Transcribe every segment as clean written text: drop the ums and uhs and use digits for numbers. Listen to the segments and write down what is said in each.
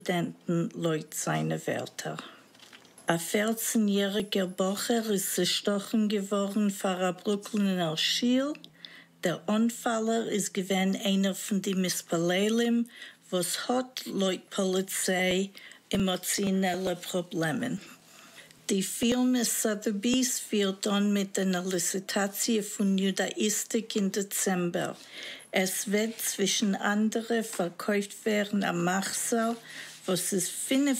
laut seine Wörter. Ein 14-jähriger Bocher ist zerstochen geworden vor einer Brooklyner Schule. Der Unfaller ist gewesen einer von den Mispalelim, was hat laut Polizei emotionelle Probleme. Die Firma Sotheby's wird dann mit einer Licitation von Judaistik im Dezember. Es wird zwischen anderen verkauft werden am Machsal, was ist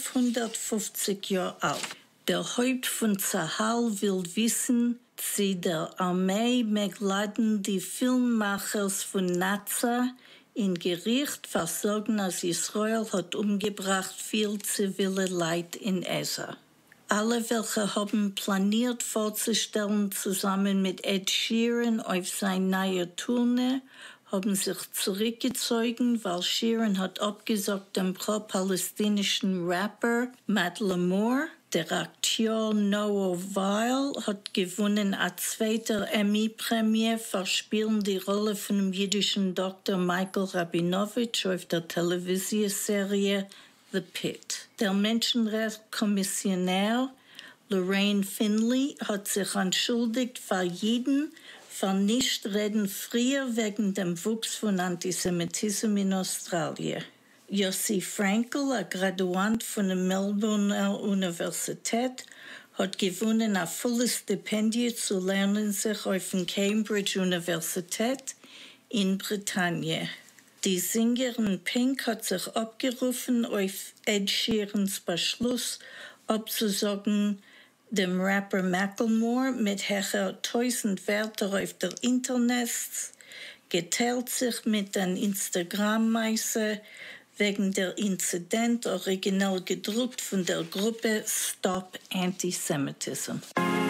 550 Jahre alt. Der Haupt von Zahal will wissen, sie der Armee megladen die Filmemachers von Nazar in Gericht versorgen, als Israel hat umgebracht viel zivile Leid in Esa. Alle, welche haben planiert vorzustellen, zusammen mit Ed Sheeran auf sein neuer Tournee, haben sich zurückgezogen, weil Sheeran hat abgesagt dem pro-palästinischen Rapper Matt Lamore. Der Akteur Noah Weil hat gewonnen eine zweite Emmy-Prämie für Spielen die Rolle von dem jüdischen Dr. Michael Rabinowitsch auf der Televisionserie The Pit. Der Menschenrechtskommissionär Lorraine Finley hat sich entschuldigt für jeden, für Nichtreden früher wegen dem Wuchs von Antisemitismus in Australien. Yossi Frankel, ein Graduant von der Melbourne Universität, hat gewonnen ein volles Stipendium zu lernen sich auf der Cambridge Universität in Britannien. Die Sängerin Pink hat sich abgerufen auf Ed Sheerans Beschluss, abzusagen dem Rapper Macklemore mit her 1000 Wörter auf der Internet, geteilt sich mit den Instagram-Meise wegen der Inzident original gedruckt von der Gruppe Stop Antisemitism.